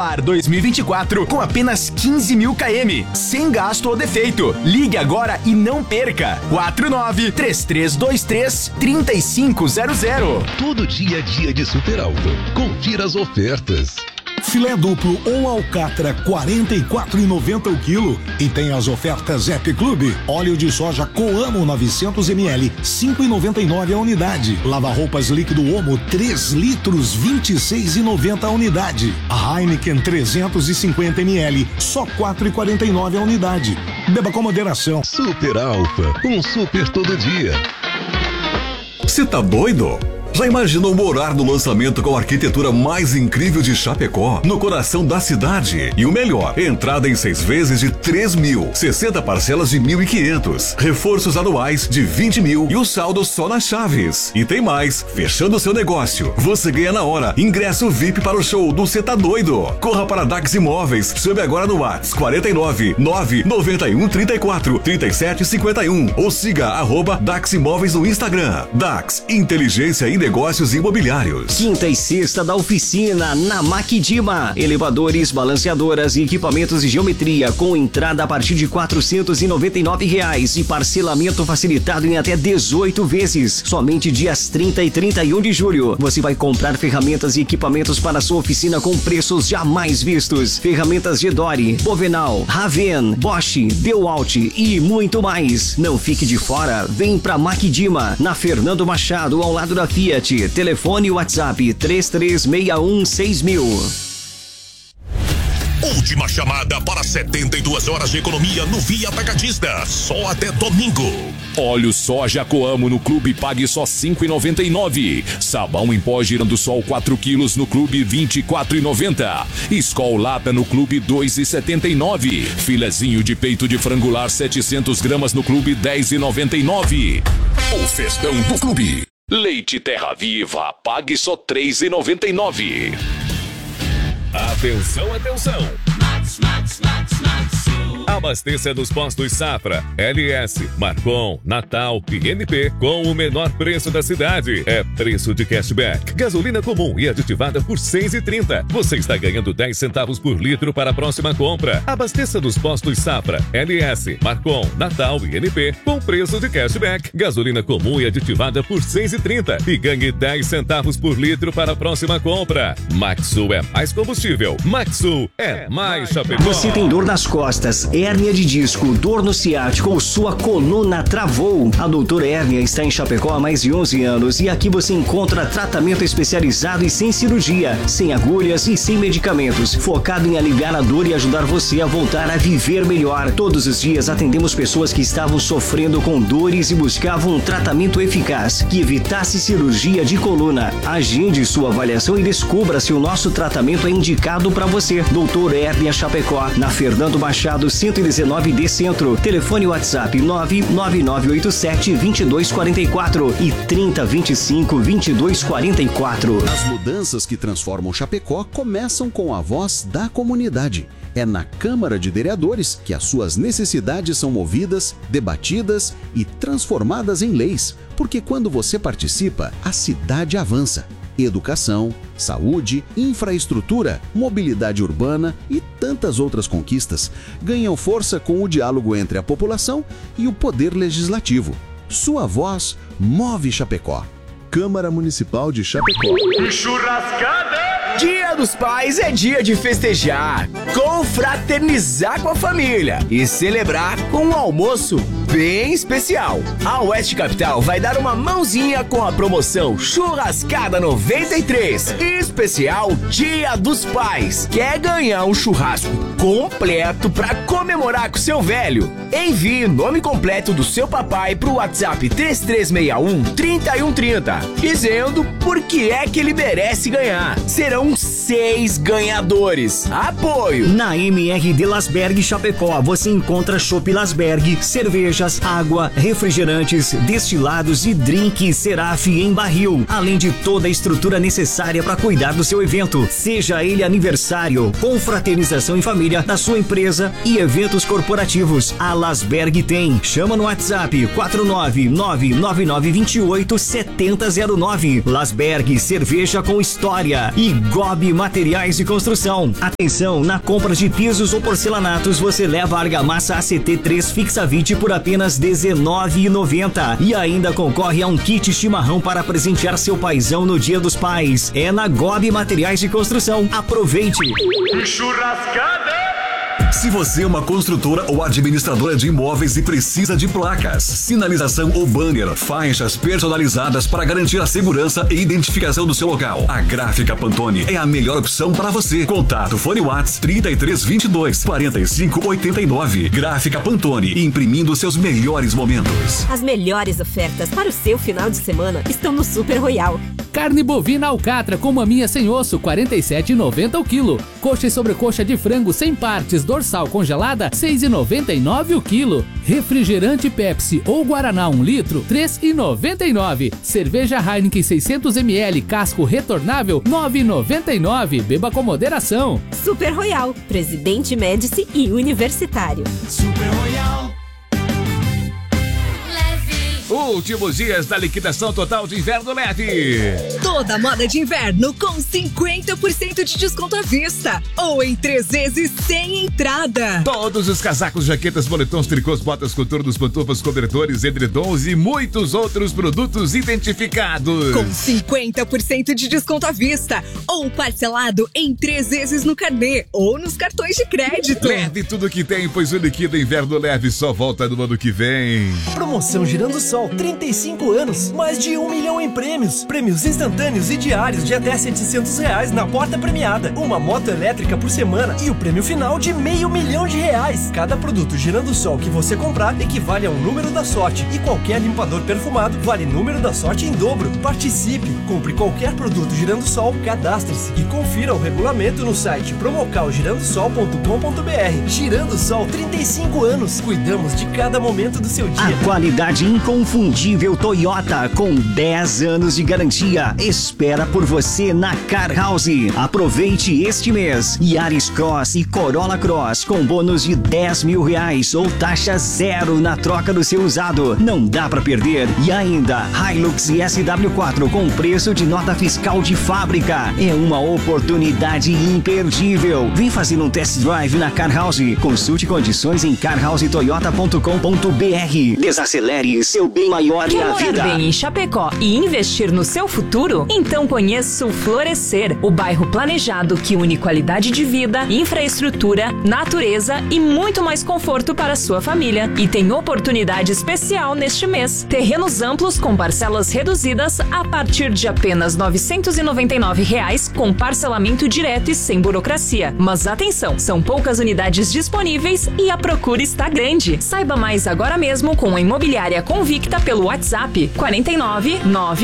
Ar 2024 com apenas 15 mil km, sem gasto ou defeito. Ligue agora e não perca. 49-3323-3500. Todo dia é dia de Super Alto. Confira as ofertas. Filé duplo ou alcatra, R$ 44,90 o quilo. E tem as ofertas App Clube. Óleo de soja Coamo 900 ml, R$ 5,99 a unidade. Lava-roupas líquido Omo, 3 litros, R$ 26,90 a unidade. A Heineken 350 ml, só R$ 4,49 a unidade. Beba com moderação. Super Alfa, um super todo dia. Você tá doido? Já imaginou morar no lançamento com a arquitetura mais incrível de Chapecó, no coração da cidade? E o melhor, entrada em 6 vezes de 3 mil, 60 parcelas de 1.500, reforços anuais de 20 mil e o saldo só nas chaves. E tem mais, fechando seu negócio, você ganha na hora ingresso VIP para o show do Cê Tá Doido. Corra para Dax Imóveis, chame agora no WhatsApp 49 991 34 37 51 ou siga @Dax Imóveis no Instagram. Dax, inteligência e negócios imobiliários. Quinta e sexta da oficina na Maquidima. Elevadores, balanceadoras e equipamentos de geometria com entrada a partir de R$ 499 e parcelamento facilitado em até 18 vezes. Somente dias 30 e 31 de julho. Você vai comprar ferramentas e equipamentos para sua oficina com preços jamais vistos. Ferramentas Gedore, Bovenal, Raven, Bosch, Dewalt e muito mais. Não fique de fora. Vem pra Maquidima, na Fernando Machado, ao lado da Fiat. Telefone e WhatsApp 33616000. Última chamada para 72 horas de economia no Via Atacadista. Só até domingo. Óleo soja Coamo no Clube pague só R$ 5,99. Sabão em pó Girando Sol 4 quilos no Clube R$ 24,90. Skol Lata no Clube R$ 2,79. Filezinho de peito de frangular 700 gramas no Clube R$ 10,99. O festão do Clube. Leite Terra Viva, pague só R$ 3,99. Atenção, atenção! Abasteça nos postos Safra, LS, Marcon, Natal e NP com o menor preço da cidade. É preço de cashback. Gasolina comum e aditivada por R$ 6,30. Você está ganhando 10 centavos por litro para a próxima compra. Abasteça nos postos Safra, LS, Marcon, Natal e NP com preço de cashback. Gasolina comum e aditivada por R$ 6,30 e ganhe 10 centavos por litro para a próxima compra. Maxsul é mais combustível. Maxsul é mais Chapecó. Você tem dor nas costas, hérnia de disco, dor no ciático ou sua coluna travou? A Doutora Hérnia está em Chapecó há mais de 11 anos e aqui você encontra tratamento especializado e sem cirurgia, sem agulhas e sem medicamentos, focado em aliviar a dor e ajudar você a voltar a viver melhor. Todos os dias atendemos pessoas que estavam sofrendo com dores e buscavam um tratamento eficaz que evitasse cirurgia de coluna. Agende sua avaliação e descubra se o nosso tratamento é indicado para você. Doutora Hérnia Chapecó, na Fernando Machado 119D Centro. Telefone WhatsApp 99987-2244 e 3025-2244. As mudanças que transformam Chapecó começam com a voz da comunidade. É na Câmara de Vereadores que as suas necessidades são movidas, debatidas e transformadas em leis. Porque quando você participa, a cidade avança. Educação, saúde, infraestrutura, mobilidade urbana e tantas outras conquistas ganham força com o diálogo entre a população e o poder legislativo. Sua voz move Chapecó. Câmara Municipal de Chapecó. Churrascada! Dia dos Pais é dia de festejar, confraternizar com a família e celebrar com um almoço bem especial. A Oeste Capital vai dar uma mãozinha com a promoção Churrascada 93, especial Dia dos Pais. Quer ganhar um churrasco completo para comemorar com seu velho? Envie o nome completo do seu papai pro WhatsApp 3361-3130, dizendo por que é que ele merece ganhar. Serão 6 ganhadores. Apoio. Na MRD Lasberg Chapecó, você encontra Chopp Lasberg, cervejas, água, refrigerantes, destilados e drink Seraf em barril, além de toda a estrutura necessária para cuidar do seu evento, seja ele aniversário, confraternização em família, da sua empresa e eventos corporativos. A Lasberg tem. Chama no WhatsApp 49999287009. Lasberg, cerveja com história. E Gobi Materiais de Construção. Atenção, na compra de pisos ou porcelanatos você leva a argamassa ACT3 Fixavit por apenas R$19,90 e ainda concorre a um kit chimarrão para presentear seu paizão no Dia dos Pais. É na Gobi Materiais de Construção. Aproveite! Churrascada! Se você é uma construtora ou administradora de imóveis e precisa de placas, sinalização ou banner, faixas personalizadas para garantir a segurança e identificação do seu local, a Gráfica Pantone é a melhor opção para você. Contato fone WhatsApp 3322 4589. Gráfica Pantone, imprimindo seus melhores momentos. As melhores ofertas para o seu final de semana estão no Super Royal. Carne bovina alcatra com maminha sem osso, R$ 47,90 o quilo. Coxa e sobrecoxa de frango sem partes, dorsal congelada, R$ 6,99 o quilo. Refrigerante Pepsi ou Guaraná 1 litro, R$ 3,99. Cerveja Heineken 600 ml, casco retornável, R$ 9,99. Beba com moderação. Super Royal, Presidente Médici e Universitário. Super Royal. Últimos dias da liquidação total de inverno leve. Toda moda de inverno com 50% de desconto à vista ou em 3 vezes sem entrada. Todos os casacos, jaquetas, moletons, tricôs, botas, coturnos, pantufas, cobertores, edredons e muitos outros produtos identificados. Com 50% de desconto à vista ou parcelado em 3 vezes no carnê ou nos cartões de crédito. Leve tudo que tem, pois o Liquida Inverno Leve só volta no ano que vem. Promoção Girando Sol, 35 anos, mais de 1 milhão em prêmios. Prêmios instantâneos e diários de até R$700 na porta premiada. Uma moto elétrica por semana e o prêmio final de R$500 mil. Cada produto Girando Sol que você comprar equivale a um número da sorte e qualquer limpador perfumado vale número da sorte em dobro. Participe, compre qualquer produto Girando Sol, cadastre-se e confira o regulamento no site promocalgirandosol.com.br. Girando Sol, 35 anos, cuidamos de cada momento do seu dia. A qualidade inconfundível Toyota com 10 anos de garantia espera por você na Car House. Aproveite este mês. Yaris Cross e Corolla Cross com bônus de R$10 mil ou taxa zero na troca do seu usado. Não dá pra perder. E ainda Hilux e SW4 com preço de nota fiscal de fábrica. É uma oportunidade imperdível. Vem fazer um test drive na Car House. Consulte condições em carhousetoyota.com.br. Desacelere seu bem maior Quer é a morar vida. bem em Chapecó e investir no seu futuro? Então conheça o Florescer, o bairro planejado que une qualidade de vida, infraestrutura, natureza e muito mais conforto para a sua família. E tem oportunidade especial neste mês. Terrenos amplos com parcelas reduzidas a partir de apenas R$ 999 com parcelamento direto e sem burocracia. Mas atenção, são poucas unidades disponíveis e a procura está grande. Saiba mais agora mesmo com a Imobiliária Convicta pelo WhatsApp 49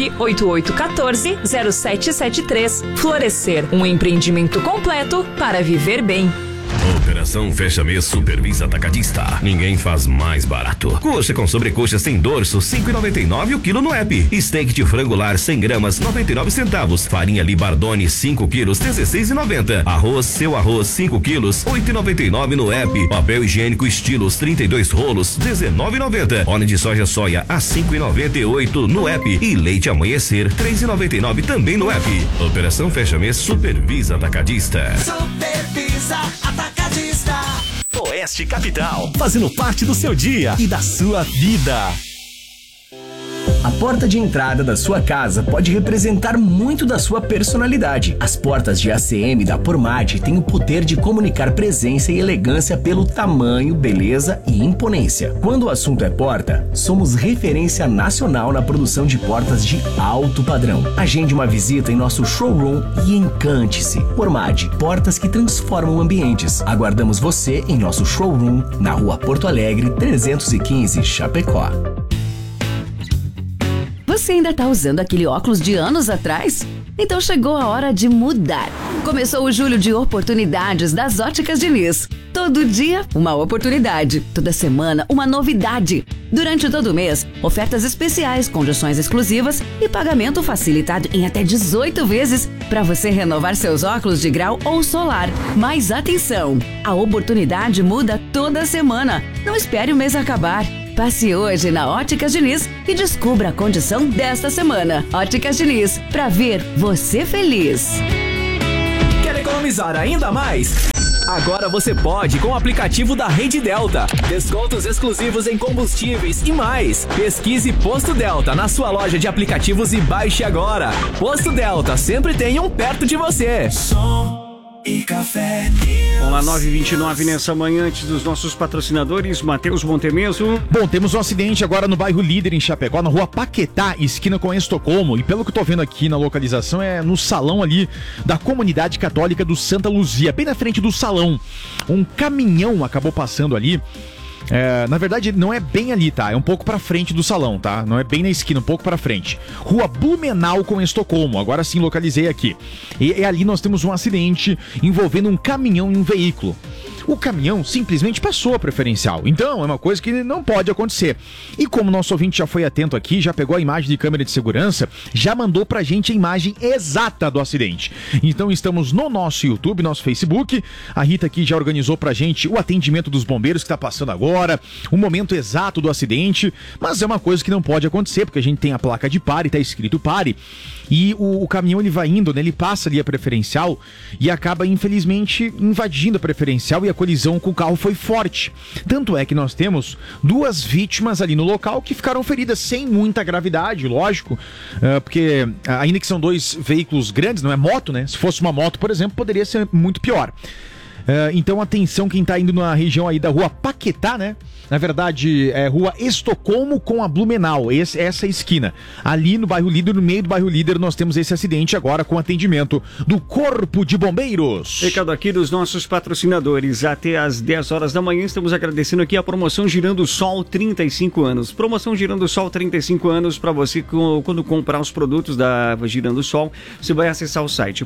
98814 0773. Florescer, um empreendimento completo para viver bem. Operação Fecha Mês Supervisa Atacadista. Ninguém faz mais barato. Coxa com sobrecoxa sem dorso, R$ 5,99 o quilo no app. Steak de frango lar 100 gramas, 99 centavos. Farinha Libardone 5 quilos, R$ 16,90. Arroz, seu arroz 5 quilos, R$ 8,99 no app. Papel higiênico Estilos 32 rolos, R$ 19,90. Óleo de soja a R$ 5,98 no app. E leite Amanhecer, R$ 3,99 também no app. Operação Fecha Mês Supervisa Atacadista. Supervisa Atacadista. Oeste Capital, fazendo parte do seu dia e da sua vida. A porta de entrada da sua casa pode representar muito da sua personalidade. As portas de ACM da Pormade têm o poder de comunicar presença e elegância pelo tamanho, beleza e imponência. Quando o assunto é porta, somos referência nacional na produção de portas de alto padrão. Agende uma visita em nosso showroom e encante-se. Pormade, portas que transformam ambientes. Aguardamos você em nosso showroom na Rua Porto Alegre, 315, Chapecó. Você ainda tá usando aquele óculos de anos atrás? Então chegou a hora de mudar. Começou o julho de oportunidades das Óticas Diniz. Todo dia, uma oportunidade. Toda semana, uma novidade. Durante todo o mês, ofertas especiais, condições exclusivas e pagamento facilitado em até 18 vezes para você renovar seus óculos de grau ou solar. Mas atenção, a oportunidade muda toda semana. Não espere o mês acabar. Passe hoje na Óticas Diniz e descubra a condição desta semana. Óticas Diniz, pra ver você feliz. economizar ainda mais? Agora você pode com o aplicativo da Rede Delta. Descontos exclusivos em combustíveis e mais. Pesquise Posto Delta na sua loja de aplicativos e baixe agora. Posto Delta, sempre tem um perto de você. E Café Olá, 9h29 nessa manhã, antes dos nossos patrocinadores, Matheus Montemeso. Bom, temos um acidente agora no bairro Líder, em Chapecó, na rua Paquetá, esquina com Estocolmo. E pelo que eu tô vendo aqui na localização, é no salão ali da Comunidade Católica do Santa Luzia, bem na frente do salão. Um caminhão acabou passando ali. Na verdade, não é bem ali, tá? É um pouco pra frente do salão, tá? Não é bem na esquina, um pouco pra frente. Rua Blumenau com Estocolmo. Agora sim, localizei aqui. E ali nós temos um acidente envolvendo um caminhão e um veículo. O caminhão simplesmente passou a preferencial. Então, é uma coisa que não pode acontecer. E como nosso ouvinte já foi atento aqui, já pegou a imagem de câmera de segurança, já mandou pra gente a imagem exata do acidente. Então, estamos no nosso YouTube, nosso Facebook. A Rita aqui já organizou pra gente o atendimento dos bombeiros que tá passando agora, o momento exato do acidente. Mas é uma coisa que não pode acontecer, porque a gente tem a placa de pare, tá escrito pare. E o caminhão ele vai indo, né? Ele passa ali a preferencial e acaba, infelizmente, invadindo a preferencial e a colisão com o carro foi forte. Tanto é que nós temos 2 vítimas ali no local que ficaram feridas sem muita gravidade, lógico, porque ainda que são 2 veículos grandes, não é moto, né? Se fosse uma moto, por exemplo, poderia ser muito pior. Então, atenção quem tá indo na região aí da rua Paquetá, né? Na verdade, é rua Estocolmo com a Blumenau, essa esquina. Ali no bairro Líder, no meio do bairro Líder, nós temos esse acidente agora com atendimento do Corpo de Bombeiros. Recado aqui dos nossos patrocinadores. Até às 10 horas da manhã, estamos agradecendo aqui a promoção Girando Sol 35 anos. Promoção Girando Sol 35 anos para você quando comprar os produtos da Girando Sol, você vai acessar o site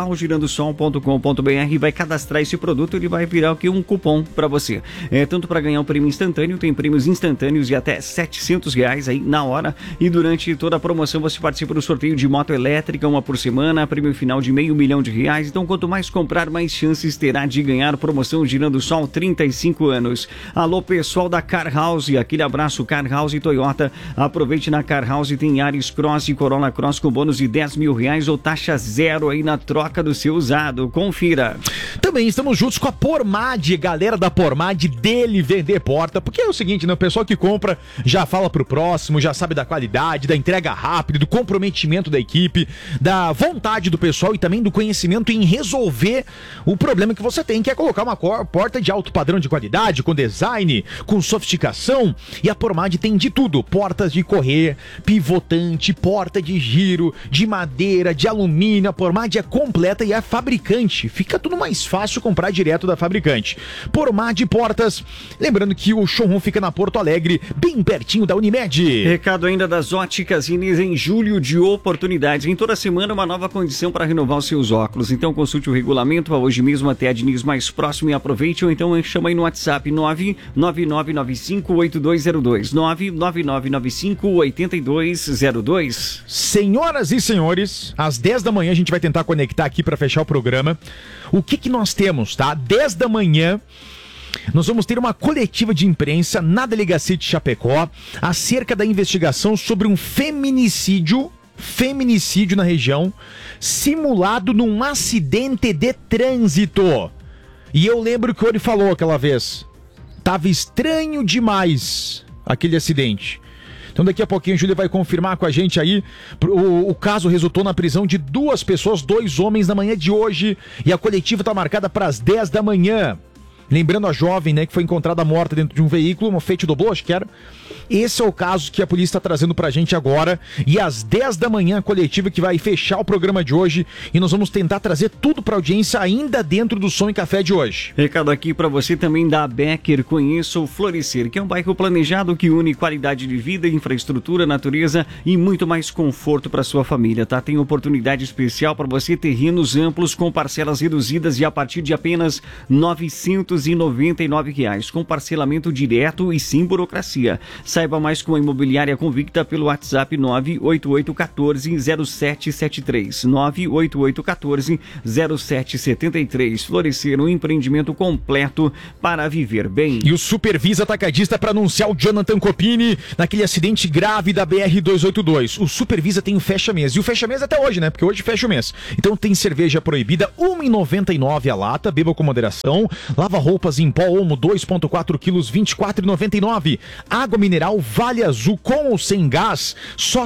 promocalgirandosol.com.br e vai cadastrar esse produto, ele vai virar aqui um cupom para você. Tanto para ganhar um prêmio instantâneo, tem prêmios instantâneos de até R$700 aí na hora, e durante toda a promoção você participa do sorteio de moto elétrica, 1 por semana, prêmio final de R$500 mil. Então quanto mais comprar, mais chances terá de ganhar. Promoção Girando Sol 35 anos. Alô pessoal da Car House, aquele abraço. Car House e Toyota, aproveite na Car House, tem Yaris Cross e Corolla Cross com bônus de R$10 mil ou taxa zero aí na troca do seu usado. Confira. Também estamos juntos com a Pormad, galera da Pormad, dele vender porta, porque é o seguinte, né, o pessoal que compra já fala pro próximo, já sabe da qualidade, da entrega rápida, do comprometimento da equipe, da vontade do pessoal e também do conhecimento em resolver o problema que você tem, que é colocar uma porta de alto padrão de qualidade, com design, com sofisticação, e a Pormad tem de tudo, portas de correr, pivotante, porta de giro, de madeira, de alumínio. A Pormad é completa e é fabricante, fica tudo mais fácil comprar direto da fabricante. Pormad Portas, lembrando que o showroom fica na Porto Alegre, bem pertinho da Unimed. Recado ainda das Óticas Diniz, em julho de oportunidades. Em toda semana uma nova condição para renovar os seus óculos. Então consulte o regulamento, vá hoje mesmo até a Diniz mais próximo e aproveite, ou então chama aí no WhatsApp 999958202, 999958202. Senhoras e senhores, às 10 da manhã a gente vai tentar conectar aqui para fechar o programa. O que nós temos, tá? 10 da manhã nós vamos ter uma coletiva de imprensa na Delegacia de Chapecó acerca da investigação sobre um feminicídio na região, simulado num acidente de trânsito. E eu lembro que ele falou aquela vez, tava estranho demais aquele acidente. Então daqui a pouquinho a Júlia vai confirmar com a gente aí. O caso resultou na prisão de 2 pessoas, 2 homens na manhã de hoje, e a coletiva está marcada para as 10 da manhã. Lembrando a jovem, né, que foi encontrada morta dentro de um veículo, uma Fiat Doblo, acho que era. Esse é o caso que a polícia está trazendo pra gente agora. E às 10 da manhã, a coletiva que vai fechar o programa de hoje. E nós vamos tentar trazer tudo pra audiência ainda dentro do Som e Café de hoje. Recado aqui pra você também da Becker. Conheça o Florescer, que é um bairro planejado que une qualidade de vida, infraestrutura, natureza e muito mais conforto pra sua família, tá? Tem oportunidade especial pra você, terrenos amplos com parcelas reduzidas e a partir de apenas R$ R$1.799, com parcelamento direto e sem burocracia. Saiba mais com a Imobiliária Convicta pelo WhatsApp 98814-0773. 98814-0773. Florescer, um empreendimento completo para viver bem. E o Supervisa Atacadista para anunciar o Jonathan Copini naquele acidente grave da BR-282. O Supervisa tem o fecha-mês. E o fecha-mês até hoje, né? Porque hoje fecha o mês. Então tem cerveja proibida, R$1,99 a lata, beba com moderação. Lava roupas em pó Omo, 2,4 quilos, R$24,99. Água mineral Vale Azul com ou sem gás, só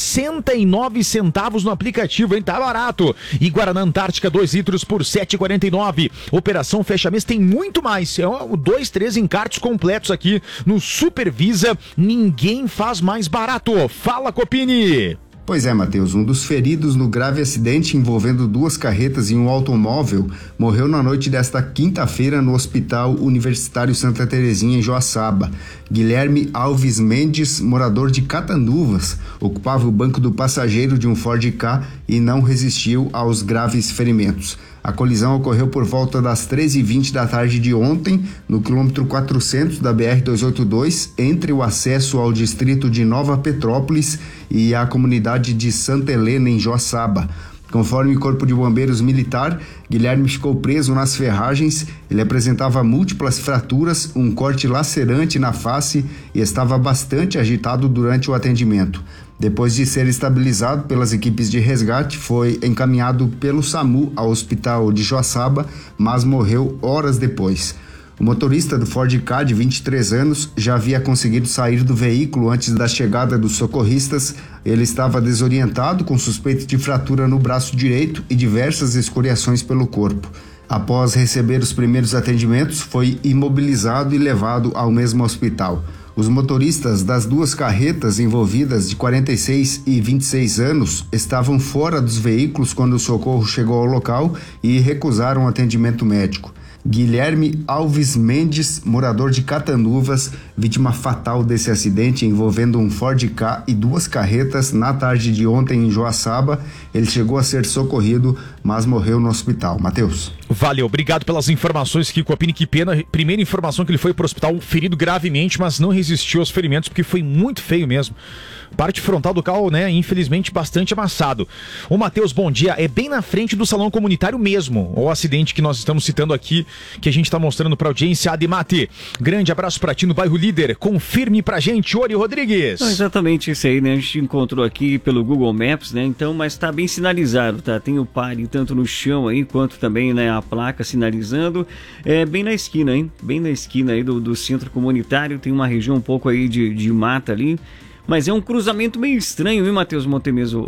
69 centavos no aplicativo, hein? Tá barato. E Guaraná Antártica, 2 litros por R$7,49. Operação fecha-mês tem muito mais. É 2, 3 encartes completos aqui no Supervisa. Ninguém faz mais barato. Fala, Copini! Pois é, Matheus, um dos feridos no grave acidente envolvendo 2 carretas e um automóvel morreu na noite desta quinta-feira no Hospital Universitário Santa Terezinha, em Joaçaba. Guilherme Alves Mendes, morador de Catanduvas, ocupava o banco do passageiro de um Ford Ka e não resistiu aos graves ferimentos. A colisão ocorreu por volta das 13h20 da tarde de ontem, no quilômetro 400 da BR-282, entre o acesso ao distrito de Nova Petrópolis e a comunidade de Santa Helena, em Joaçaba. Conforme o Corpo de Bombeiros Militar, Guilherme ficou preso nas ferragens. Ele apresentava múltiplas fraturas, um corte lacerante na face e estava bastante agitado durante o atendimento. Depois de ser estabilizado pelas equipes de resgate, foi encaminhado pelo SAMU ao hospital de Joaçaba, mas morreu horas depois. O motorista do Ford Ka, de 23 anos, já havia conseguido sair do veículo antes da chegada dos socorristas. Ele estava desorientado, com suspeita de fratura no braço direito e diversas escoriações pelo corpo. Após receber os primeiros atendimentos, foi imobilizado e levado ao mesmo hospital. Os motoristas das 2 carretas envolvidas, de 46 e 26 anos, estavam fora dos veículos quando o socorro chegou ao local e recusaram atendimento médico. Guilherme Alves Mendes, morador de Catanduvas, vítima fatal desse acidente envolvendo um Ford Ka e 2 carretas na tarde de ontem em Joaçaba. Ele chegou a ser socorrido, mas morreu no hospital. Matheus. Valeu, obrigado pelas informações, Kiko Copini. Que pena, primeira informação que ele foi pro hospital ferido gravemente, mas não resistiu aos ferimentos porque foi muito feio mesmo. Parte frontal do carro, né, infelizmente bastante amassado. Ô Matheus, bom dia, é bem na frente do salão comunitário mesmo, o acidente que nós estamos citando aqui, que a gente está mostrando pra audiência. Ademate, grande abraço pra ti no bairro Líder, confirme pra gente, Ori Rodrigues. Não, exatamente isso aí, né, a gente encontrou aqui pelo Google Maps, né, então, mas tá bem sinalizado, tá, tem o pare tanto no chão aí, quanto também, né, a placa sinalizando, bem na esquina, hein, bem na esquina aí do centro comunitário, tem uma região um pouco aí de mata ali. Mas é um cruzamento meio estranho, hein, Matheus Montemeso?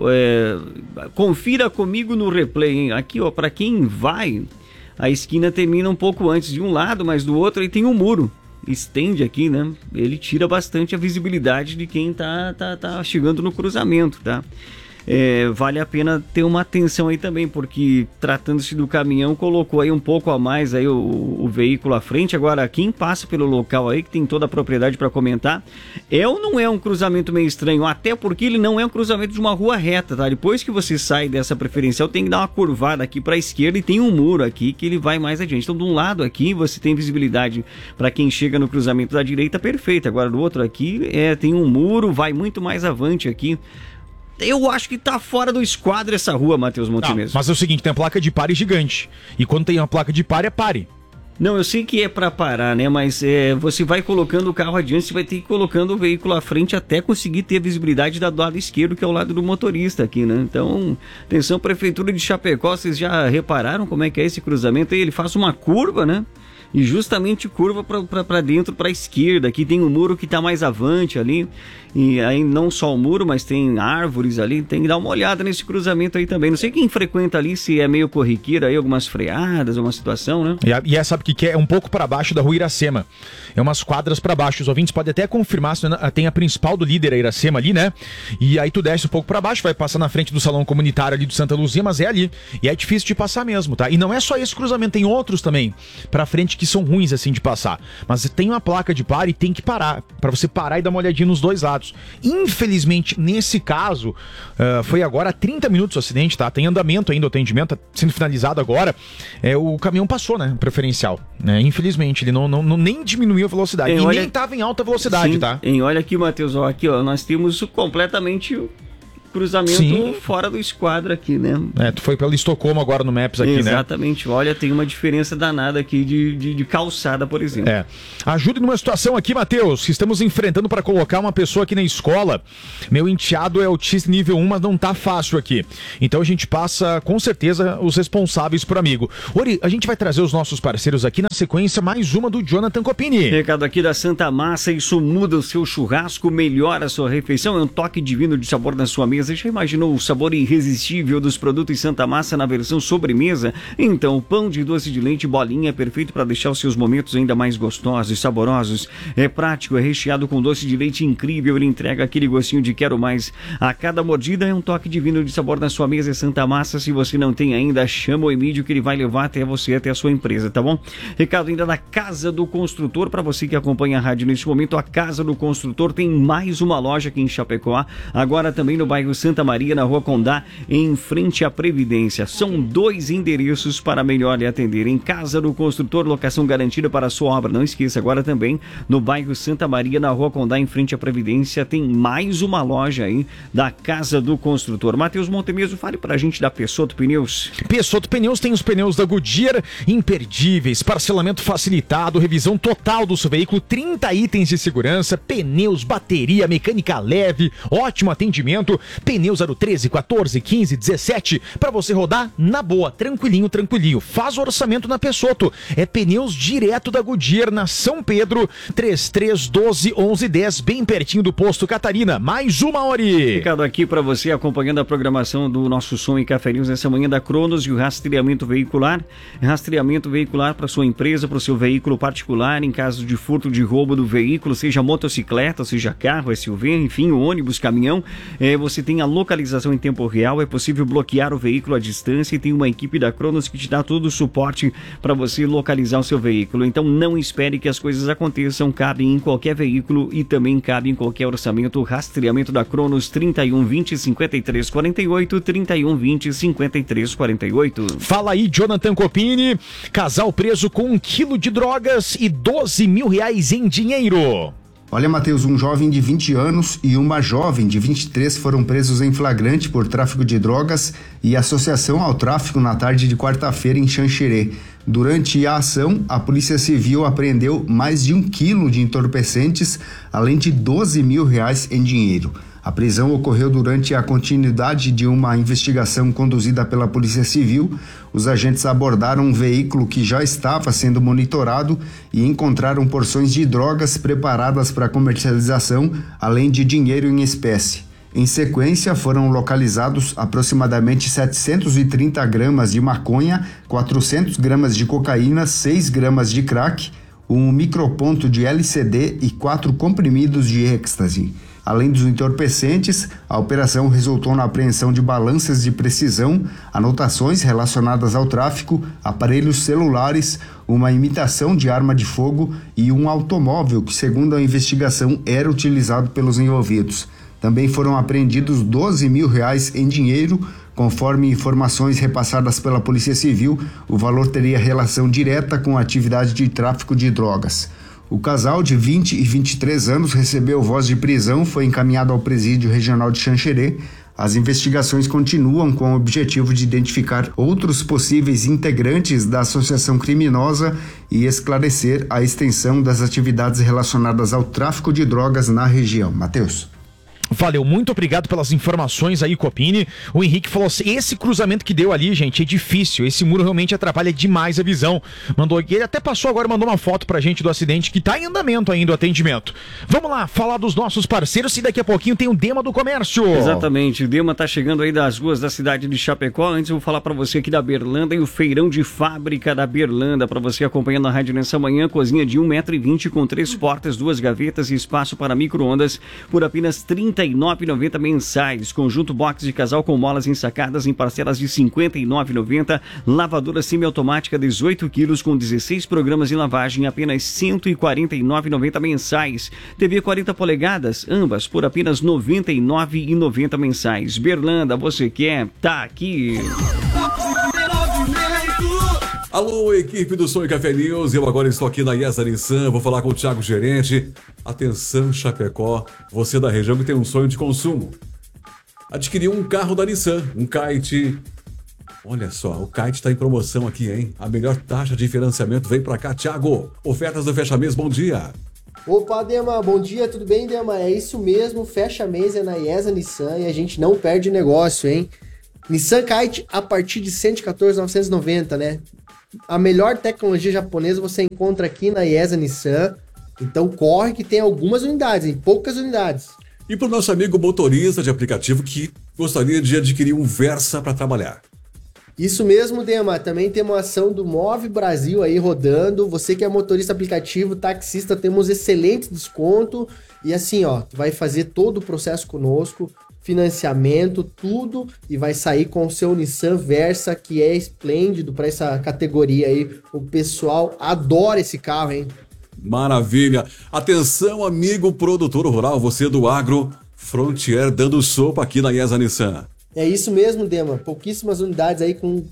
Confira comigo no replay, hein? Aqui, ó, pra quem vai, a esquina termina um pouco antes de um lado, mas do outro aí tem um muro. Estende aqui, né? Ele tira bastante a visibilidade de quem tá chegando no cruzamento, tá? Vale a pena ter uma atenção aí também, porque tratando-se do caminhão, colocou aí um pouco a mais aí o veículo à frente. Agora, quem passa pelo local aí, que tem toda a propriedade para comentar, ou não é um cruzamento meio estranho, até porque ele não é um cruzamento de uma rua reta, tá? Depois que você sai dessa preferencial, tem que dar uma curvada aqui para a esquerda e tem um muro aqui que ele vai mais adiante. Então, de um lado aqui, você tem visibilidade para quem chega no cruzamento da direita, perfeito. Agora, do outro aqui, tem um muro, vai muito mais avante aqui. Eu acho que tá fora do esquadro essa rua, Matheus Montemeso. Mas é o seguinte, tem a placa de pare gigante. E quando tem a placa de pare, é pare. Não, eu sei que é pra parar, né? Mas você vai colocando o carro adiante, você vai ter que ir colocando o veículo à frente até conseguir ter a visibilidade do lado esquerdo, que é o lado do motorista aqui, né? Então, atenção, Prefeitura de Chapecó, vocês já repararam como é que é esse cruzamento aí? Ele faz uma curva, né? E justamente curva para dentro, para a esquerda. Aqui tem um muro que está mais avante ali. E aí não só o muro, mas tem árvores ali. Tem que dar uma olhada nesse cruzamento aí também. Não sei quem frequenta ali, se é meio corriqueiro aí, algumas freadas, alguma situação, né? E sabe o que é? Um pouco para baixo da rua Iracema. É umas quadras para baixo. Os ouvintes podem até confirmar, se tem a principal do Líder, a Iracema ali, né? E aí tu desce um pouco para baixo, vai passar na frente do salão comunitário ali do Santa Luzia, mas é ali. E é difícil de passar mesmo, tá? E não é só esse cruzamento, tem outros também pra frente que são ruins assim de passar. Mas tem uma placa de pare e tem que parar, para você parar e dar uma olhadinha nos dois lados. Infelizmente, nesse caso, foi agora há 30 minutos o acidente, tá? Tem andamento ainda, o atendimento tá sendo finalizado agora. O caminhão passou, né? Preferencial. Né? Infelizmente, ele não nem diminuiu a velocidade. E nem estava em alta velocidade, tá? Olha aqui, Matheus, aqui, ó, nós temos completamente cruzamento fora do esquadro aqui, né? Tu foi pelo Estocolmo agora no Maps aqui, Exatamente. né? Exatamente. Olha, tem uma diferença danada aqui de calçada, por exemplo. Ajude numa situação aqui, Matheus, que estamos enfrentando para colocar uma pessoa aqui na escola. Meu enteado é autista nível 1, mas não tá fácil aqui. Então a gente passa, com certeza, os responsáveis por amigo. Ori, a gente vai trazer os nossos parceiros aqui na sequência, mais uma do Jonathan Copini. Recado aqui da Santa Massa, isso muda o seu churrasco, melhora a sua refeição, é um toque divino de sabor na sua mesa. Você já imaginou o sabor irresistível dos produtos Santa Massa na versão sobremesa? Então, o pão de doce de leite bolinha é perfeito para deixar os seus momentos ainda mais gostosos e saborosos. É prático, é recheado com doce de leite incrível, ele entrega aquele gostinho de quero mais. A cada mordida é um toque divino de sabor na sua mesa. É Santa Massa. Se você não tem ainda, chama o Emílio que ele vai levar até você, até a sua empresa, tá bom? Recado ainda da Casa do Construtor, para você que acompanha a rádio nesse momento, a Casa do Construtor tem mais uma loja aqui em Chapecó, agora também no bairro Santa Maria, na Rua Condá, em frente à Previdência. São 2 endereços para melhor lhe atender. Em Casa do Construtor, locação garantida para a sua obra. Não esqueça, agora também no bairro Santa Maria, na Rua Condá, em frente à Previdência, tem mais uma loja aí da Casa do Construtor. Matheus Montemeso, fale pra gente da Pessotto Pneus. Pessotto Pneus tem os pneus da Goodyear imperdíveis, parcelamento facilitado, revisão total do seu veículo, 30 itens de segurança, pneus, bateria, mecânica leve, ótimo atendimento, pneus aro 13, 14, 15, 17, para você rodar na boa, tranquilinho. Faz o orçamento na Pessotto. É pneus direto da Goodyear, na São Pedro, 3312-1110, bem pertinho do posto Catarina. Mais uma, Ori. Recado aqui para você acompanhando a programação do nosso Som e Café News nessa manhã da Cronos e o rastreamento veicular. Rastreamento veicular para sua empresa, para o seu veículo particular, em caso de furto, de roubo do veículo, seja motocicleta, seja carro, SUV, enfim, ônibus, caminhão. Você tem a localização em tempo real, é possível bloquear o veículo à distância e tem uma equipe da Cronos que te dá todo o suporte para você localizar o seu veículo. Então não espere que as coisas aconteçam, cabe em qualquer veículo e também cabe em qualquer orçamento. Rastreamento da Cronos, 3120-5348, 3120-5348. Fala aí, Jonathan Copini. Casal preso com 1 quilo de drogas e R$12 mil em dinheiro. Olha, Matheus, um jovem de 20 anos e uma jovem de 23 foram presos em flagrante por tráfico de drogas e associação ao tráfico na tarde de quarta-feira em Xanxerê. Durante a ação, a Polícia Civil apreendeu mais de 1 quilo de entorpecentes, além de R$12 mil em dinheiro. A prisão ocorreu durante a continuidade de uma investigação conduzida pela Polícia Civil. Os agentes abordaram um veículo que já estava sendo monitorado e encontraram porções de drogas preparadas para comercialização, além de dinheiro em espécie. Em sequência, foram localizados aproximadamente 730 gramas de maconha, 400 gramas de cocaína, 6 gramas de crack, um microponto de LSD e 4 comprimidos de êxtase. Além dos entorpecentes, a operação resultou na apreensão de balanças de precisão, anotações relacionadas ao tráfico, aparelhos celulares, uma imitação de arma de fogo e um automóvel que, segundo a investigação, era utilizado pelos envolvidos. Também foram apreendidos R$12 mil em dinheiro. Conforme informações repassadas pela Polícia Civil, o valor teria relação direta com a atividade de tráfico de drogas. O casal de 20 e 23 anos recebeu voz de prisão, foi encaminhado ao Presídio Regional de Xanxerê. As investigações continuam com o objetivo de identificar outros possíveis integrantes da associação criminosa e esclarecer a extensão das atividades relacionadas ao tráfico de drogas na região. Matheus. Valeu, muito obrigado pelas informações aí, Copini. O Henrique falou assim, esse cruzamento que deu ali, gente, é difícil, esse muro realmente atrapalha demais a visão. Ele até passou agora, mandou uma foto pra gente do acidente, que tá em andamento ainda o atendimento. Vamos lá, falar dos nossos parceiros e daqui a pouquinho tem o Dema do Comércio. Exatamente, o Dema tá chegando aí das ruas da cidade de Chapecó. Antes eu vou falar pra você aqui da Berlanda e o feirão de fábrica da Berlanda, pra você acompanhando a rádio nessa manhã. Cozinha de 1,20 m com 3 portas, 2 gavetas e espaço para micro-ondas por apenas R$ 39,90 mensais. Conjunto box de casal com molas ensacadas em parcelas de 59,90. Lavadora semiautomática 18 quilos com 16 programas de lavagem, apenas 149,90 mensais. TV 40 polegadas, ambas por apenas 99,90 mensais. Berlanda, você quer? Tá aqui. Alô, equipe do Som e Café News, eu agora estou aqui na IESA Nissan, vou falar com o Thiago Gerente. Atenção, Chapecó, você da região que tem um sonho de consumo. Adquiriu um carro da Nissan, um Kite. Olha só, o Kite está em promoção aqui, hein? A melhor taxa de financiamento vem pra cá, Thiago. Ofertas do Fecha Mês, bom dia. Opa, Dema, bom dia, tudo bem, Dema? É isso mesmo, Fecha Mês é na IESA Nissan e a gente não perde negócio, hein? Nissan Kite a partir de 114.990, né? A melhor tecnologia japonesa você encontra aqui na IESA Nissan. Então corre que tem algumas unidades, em poucas unidades. E para o nosso amigo motorista de aplicativo que gostaria de adquirir um Versa para trabalhar. Isso mesmo, Dema. Também temos a ação do Move Brasil aí rodando. Você que é motorista aplicativo, taxista, temos excelente desconto. E assim, ó, tu vai fazer todo o processo conosco. Financiamento, tudo, e vai sair com o seu Nissan Versa, que é esplêndido para essa categoria aí. O pessoal adora esse carro, hein? Maravilha! Atenção, amigo produtor rural, você do agro, Frontier dando sopa aqui na IESA Nissan. É isso mesmo, Dema. Pouquíssimas unidades aí com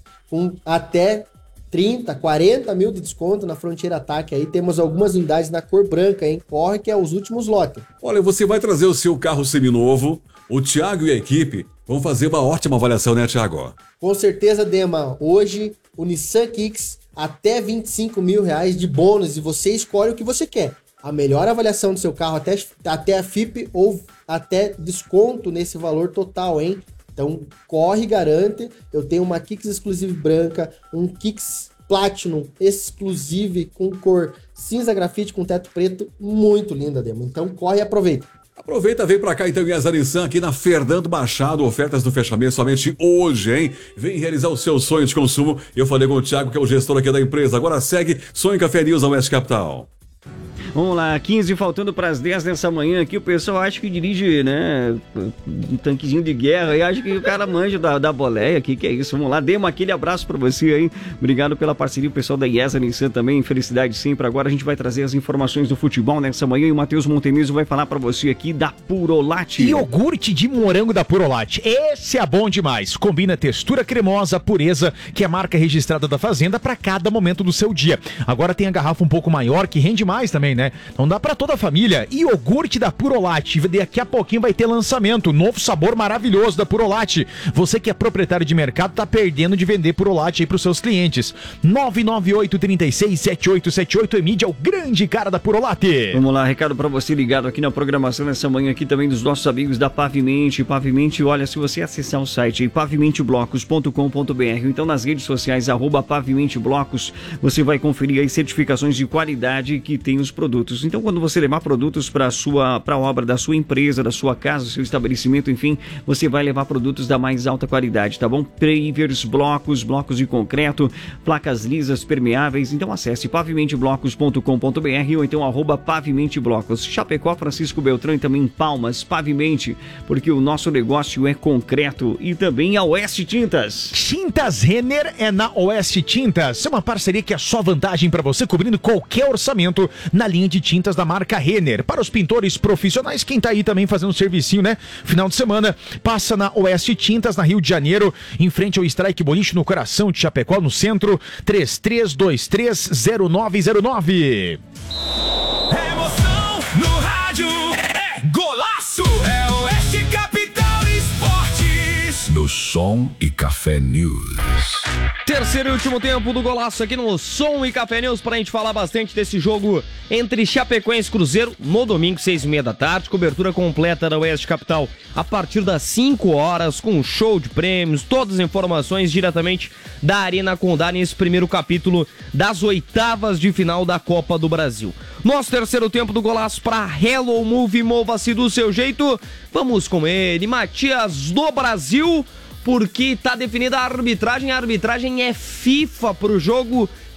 até 30, 40 mil de desconto na Frontier Ataque. Aí temos algumas unidades na cor branca, hein? Corre que é os últimos lotes. Olha, você vai trazer o seu carro seminovo. O Thiago e a equipe vão fazer uma ótima avaliação, né, Thiago? Com certeza, Dema. Hoje, o Nissan Kicks, até 25 mil reais de bônus, e você escolhe o que você quer. A melhor avaliação do seu carro, até a FIP ou até desconto nesse valor total, hein? Então, corre e garante. Eu tenho uma Kicks Exclusive branca, um Kicks Platinum Exclusive com cor cinza grafite com teto preto, muito linda, Dema. Então, corre e aproveita. Aproveita, vem pra cá então em IESA Nissan, aqui na Fernando Machado, ofertas do fechamento somente hoje, hein? Vem realizar o seu sonho de consumo. Eu falei com o Thiago, que é o gestor aqui da empresa. Agora segue Sonho Café News, a Oeste Capital. Vamos lá, 15 faltando para as 10 dessa manhã aqui, o pessoal acha que dirige, né, um tanquezinho de guerra e acha que o cara manja da boleia aqui, que é isso, vamos lá, Dema, aquele abraço para você aí, obrigado pela parceria, o pessoal da IESA Nissan também, felicidade sempre. Agora a gente vai trazer as informações do futebol nessa manhã e o Matheus Montemiso vai falar para você aqui da Purolate. Iogurte de morango da Purolate, esse é bom demais, combina textura cremosa, pureza, que é a marca registrada da Fazenda para cada momento do seu dia. Agora tem a garrafa um pouco maior, que rende mais também, né? Então dá pra toda a família. Iogurte da Purolate. Daqui a pouquinho vai ter lançamento. Novo sabor maravilhoso da Purolate. Você que é proprietário de mercado tá perdendo de vender Purolate aí pros seus clientes. 998-36-7878. Emídia é o grande cara da Purolate. Vamos lá, recado pra você ligado aqui na programação nessa manhã aqui também dos nossos amigos da Pavimente. Pavimente, olha, se você acessar o site pavimenteblocos.com.br, então nas redes sociais @pavimenteblocos, você vai conferir aí certificações de qualidade que tem os produtos. Então, quando você levar produtos para a obra da sua empresa, da sua casa, do seu estabelecimento, enfim, você vai levar produtos da mais alta qualidade, tá bom? Pavers, blocos de concreto, placas lisas, permeáveis. Então, acesse pavimenteblocos.com.br ou então @pavimenteblocos. Chapecó, Francisco Beltrão e também Palmas, Pavimente, porque o nosso negócio é concreto. E também a Oeste Tintas. Tintas Renner é na Oeste Tintas. É uma parceria que é só vantagem para você, cobrindo qualquer orçamento na linha de tintas da marca Renner. Para os pintores profissionais, quem tá aí também fazendo um servicinho, né? Final de semana, passa na Oeste Tintas, na Rio de Janeiro, em frente ao Strike Boliche, no coração de Chapecó, no centro, 33230909. Emoção no rádio, é golaço, é Oeste Capital Esportes. No Som e Café News. Terceiro e último tempo do golaço aqui no Som e Café News pra gente falar bastante desse jogo entre Chapecoense e Cruzeiro no domingo, 6h30 da tarde. Cobertura completa da Oeste Capital a partir das 5 horas, com um show de prêmios, todas as informações diretamente da Arena Condá nesse primeiro capítulo das oitavas de final da Copa do Brasil. Nosso terceiro tempo do golaço para Hello Move, mova-se do seu jeito. Vamos com ele, Matias do Brasil, porque tá definida a arbitragem é FIFA pro jogo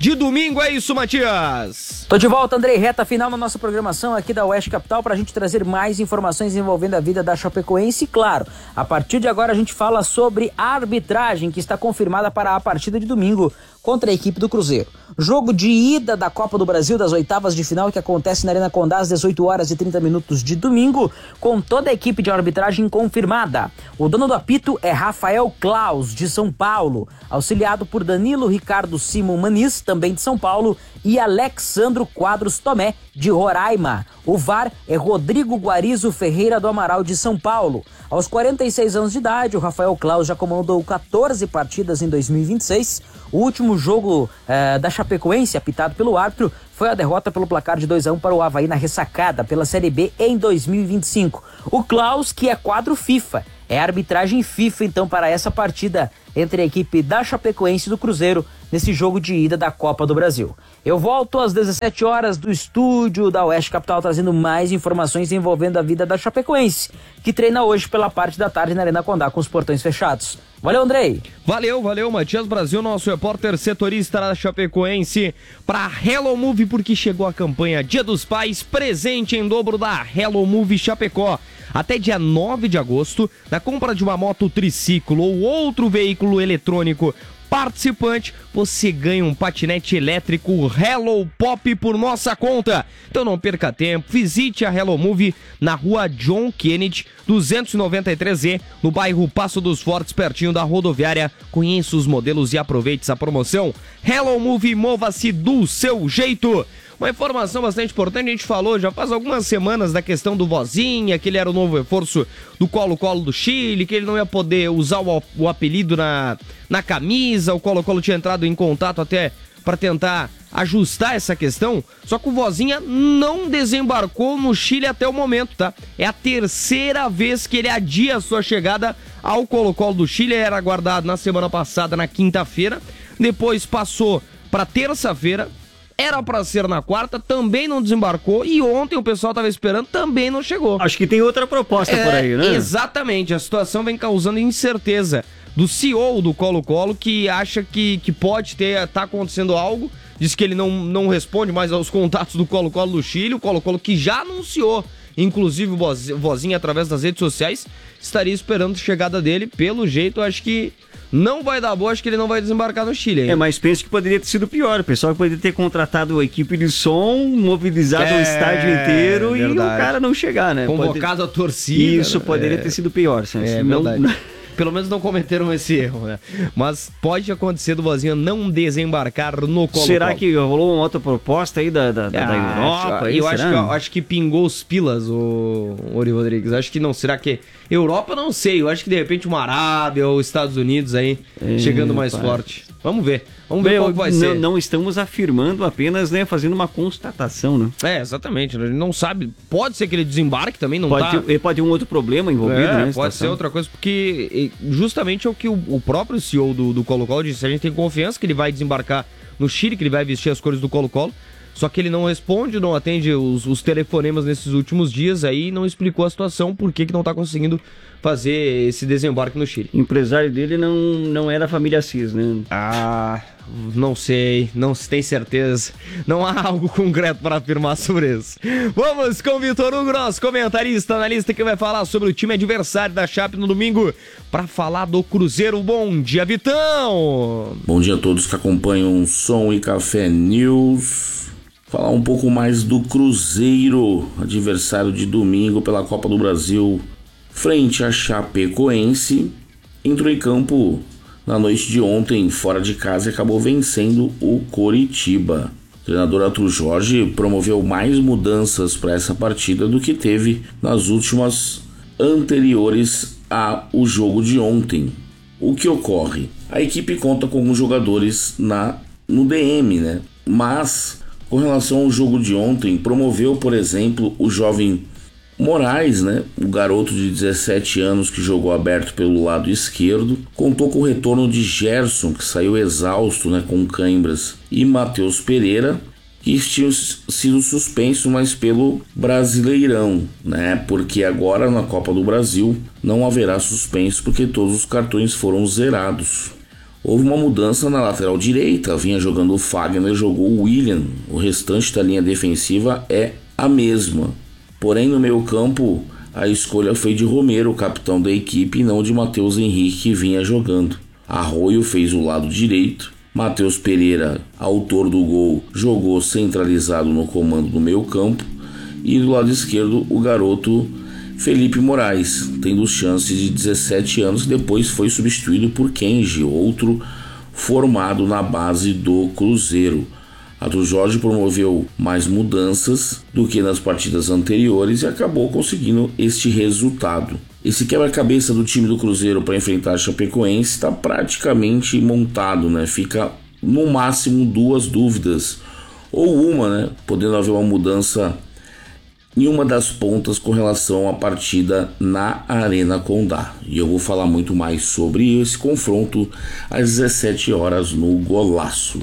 de domingo. É isso, Matias? Tô de volta, Andrei, reta final na nossa programação aqui da Oeste Capital pra gente trazer mais informações envolvendo a vida da Chapecoense. E claro, a partir de agora a gente fala sobre a arbitragem que está confirmada para a partida de domingo contra a equipe do Cruzeiro. Jogo de ida da Copa do Brasil das oitavas de final que acontece na Arena Condá às 18 horas e 30 minutos de domingo, com toda a equipe de arbitragem confirmada. O dono do apito é Rafael Klaus, de São Paulo, auxiliado por Danilo Ricardo Simon Maniz, também de São Paulo, e Alexandro Quadros Tomé, de Roraima. O VAR é Rodrigo Guarizo Ferreira do Amaral, de São Paulo. Aos 46 anos de idade, o Rafael Klaus já comandou 14 partidas em 2026. O último jogo da Chapecoense, apitado pelo árbitro, foi a derrota pelo placar de 2-1 para o Avaí na ressacada pela Série B em 2025. O Klaus, que é quadro FIFA, é arbitragem FIFA então para essa partida entre a equipe da Chapecoense e do Cruzeiro nesse jogo de ida da Copa do Brasil. Eu volto às 17 horas do estúdio da Oeste Capital trazendo mais informações envolvendo a vida da Chapecoense, que treina hoje pela parte da tarde na Arena Condá com os portões fechados. Valeu, Andrei. Valeu, Matias Brasil, nosso repórter setorista da Chapecoense, para Hello Move, porque chegou a campanha Dia dos Pais, presente em dobro da Hello Move Chapecó. Até dia 9 de agosto, na compra de uma moto triciclo ou outro veículo eletrônico participante, você ganha um patinete elétrico Hello Pop por nossa conta. Então não perca tempo, visite a Hello Move na rua John Kennedy, 293E, no bairro Passo dos Fortes, pertinho da rodoviária. Conheça os modelos e aproveite essa promoção. Hello Move, mova-se do seu jeito. Uma informação bastante importante, a gente falou já faz algumas semanas da questão do Vozinha, que ele era o novo reforço do Colo-Colo do Chile, que ele não ia poder usar o apelido na camisa. O Colo-Colo tinha entrado em contato até para tentar ajustar essa questão, só que o Vozinha não desembarcou no Chile até o momento, tá? É a terceira vez que ele adia a sua chegada ao Colo-Colo do Chile. Era aguardado na semana passada, na quinta-feira, depois passou para terça-feira, era pra ser na quarta, também não desembarcou, e ontem o pessoal tava esperando, também não chegou. Acho que tem outra proposta por aí, né? Exatamente, a situação vem causando incerteza do CEO do Colo-Colo, que acha que pode tá acontecendo algo, diz que ele não responde mais aos contatos do Colo-Colo do Chile, o Colo-Colo que já anunciou, inclusive o Vozinha através das redes sociais, estaria esperando a chegada dele. Pelo jeito, acho que não vai dar boa, acho que ele não vai desembarcar no Chile ainda. Mas penso que poderia ter sido pior. O pessoal poderia ter contratado a equipe de som, mobilizado o estádio inteiro, verdade, e o cara não chegar, né? Convocado a torcida. Isso poderia ter sido pior. Pelo menos não cometeram esse erro, né? Mas pode acontecer do Vozinha não desembarcar no Colo-Colo. Será que rolou uma outra proposta aí da Europa? Eu acho que pingou os pilas, o Ori Rodrigues. Acho que não. Será que Europa? Não sei. Eu acho que de repente uma Arábia ou Estados Unidos aí chegando mais forte. Vamos ver. Vamos ver qual vai ser. Não estamos afirmando apenas, né? Fazendo uma constatação, né? Exatamente. A gente não sabe. Pode ser que ele desembarque também, não tá... Pode ter um outro problema envolvido, né? Pode ser outra coisa, porque justamente é o que o próprio CEO do Colo-Colo disse. A gente tem confiança que ele vai desembarcar no Chile, que ele vai vestir as cores do Colo-Colo. Só que ele não responde, não atende os telefonemas nesses últimos dias, aí não explicou a situação, por que não tá conseguindo fazer esse desembarque no Chile. O empresário dele não era a família Assis, né? Não sei, não se tem certeza. Não há algo concreto para afirmar sobre isso. Vamos com o Vitor Hugo, nosso comentarista, analista, que vai falar sobre o time adversário da Chape no domingo, para falar do Cruzeiro. Bom dia, Vitão! Bom dia a todos que acompanham Som e Café News. Falar um pouco mais do Cruzeiro, adversário de domingo pela Copa do Brasil, frente à Chapecoense. Entrou em campo na noite de ontem, fora de casa, e acabou vencendo o Coritiba. O treinador Arthur Jorge promoveu mais mudanças para essa partida do que teve nas últimas anteriores ao jogo de ontem. O que ocorre? A equipe conta com alguns jogadores no DM, né? Mas, com relação ao jogo de ontem, promoveu, por exemplo, o jovem Moraes, né? O garoto de 17 anos que jogou aberto pelo lado esquerdo. Contou com o retorno de Gerson, que saiu exausto, né, com cãibras, e Matheus Pereira, que tinham sido suspensos, mas pelo Brasileirão, né? Porque agora na Copa do Brasil não haverá suspenso, porque todos os cartões foram zerados. Houve uma mudança na lateral direita, vinha jogando o Fagner, jogou o William, o restante da linha defensiva é a mesma. Porém, no meio campo, a escolha foi de Romero, o capitão da equipe, e não de Matheus Henrique, que vinha jogando. Arroio fez o lado direito, Matheus Pereira, autor do gol, jogou centralizado no comando do meio campo, e do lado esquerdo, o garoto Felipe Moraes, tendo chance de 17 anos, depois foi substituído por Kenji, outro formado na base do Cruzeiro. Arthur Jorge promoveu mais mudanças do que nas partidas anteriores e acabou conseguindo este resultado. Esse quebra-cabeça do time do Cruzeiro para enfrentar a Chapecoense está praticamente montado, né? Fica no máximo 2 dúvidas, ou uma, né? Podendo haver uma mudança em uma das pontas com relação à partida na Arena Condá. E eu vou falar muito mais sobre esse confronto às 17 horas no Golaço.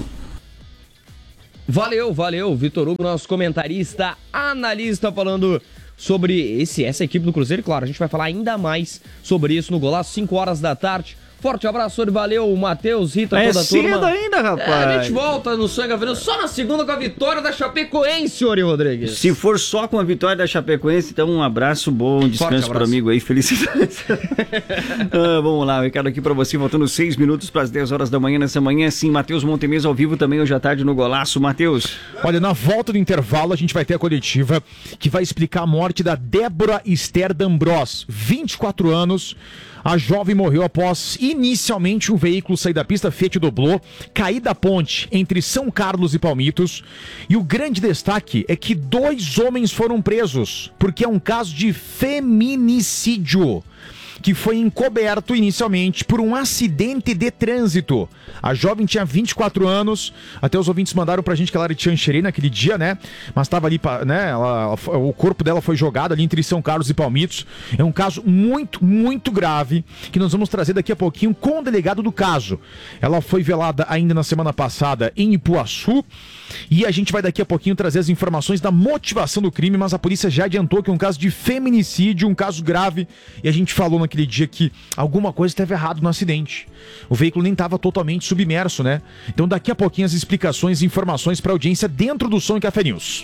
Valeu, Vitor Hugo, nosso comentarista, analista, falando sobre essa equipe do Cruzeiro. Claro, a gente vai falar ainda mais sobre isso no Golaço, 5 horas da tarde. Forte abraço, valeu, Matheus, Rita, toda a turma. É cedo ainda, rapaz. A gente volta no Sangue Avenida só na segunda com a vitória da Chapecoense, Ori Rodrigues. Se for só com a vitória da Chapecoense, então um abraço, bom descanso pro amigo aí, felicidades. Vamos lá, Ricardo, aqui pra você, faltando 6 minutos para as 10 horas da manhã, nessa manhã, sim, Matheus Montemesa ao vivo também hoje à tarde no Golaço. Matheus. Olha, na volta do intervalo a gente vai ter a coletiva que vai explicar a morte da Débora Esther D'Ambros, 24 anos. A jovem morreu após, inicialmente, um veículo sair da pista, Fiat Doblô, cair da ponte entre São Carlos e Palmitos. E o grande destaque é que 2 homens foram presos, porque é um caso de feminicídio, que foi encoberto inicialmente por um acidente de trânsito. A jovem tinha 24 anos, até os ouvintes mandaram pra gente que ela era de Xanxerê naquele dia, né? Mas tava ali, né? O corpo dela foi jogado ali entre São Carlos e Palmitos. É um caso muito, muito grave, que nós vamos trazer daqui a pouquinho com o delegado do caso. Ela foi velada ainda na semana passada em Ipuaçu, e a gente vai daqui a pouquinho trazer as informações da motivação do crime, mas a polícia já adiantou que é um caso de feminicídio, um caso grave, e a gente falou naquele dia que alguma coisa esteve errado no acidente. O veículo nem estava totalmente submerso, né? Então daqui a pouquinho as explicações e informações para a audiência dentro do Som e Café News.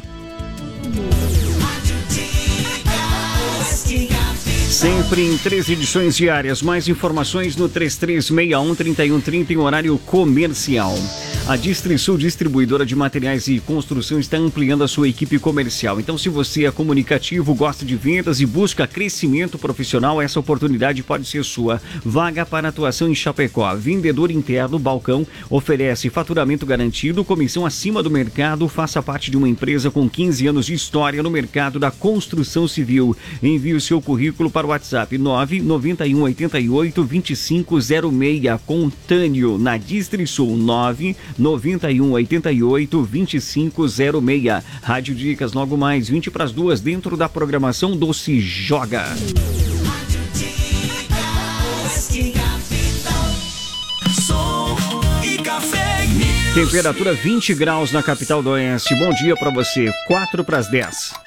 Sempre em 3 edições diárias. Mais informações no 3361-3130 em horário comercial. A Distrisul, distribuidora de materiais e construção, está ampliando a sua equipe comercial. Então, se você é comunicativo, gosta de vendas e busca crescimento profissional, essa oportunidade pode ser sua. Vaga para atuação em Chapecó. Vendedor interno, balcão, oferece faturamento garantido, comissão acima do mercado. Faça parte de uma empresa com 15 anos de história no mercado da construção civil. Envie o seu currículo para o WhatsApp 991882506 com Tânio na Distrisul 991882506. Rádio Dicas logo mais 20 para as 2 dentro da programação do Se Joga. Temperatura 20 graus na capital do Oeste. Bom dia para você. 4 para as 10.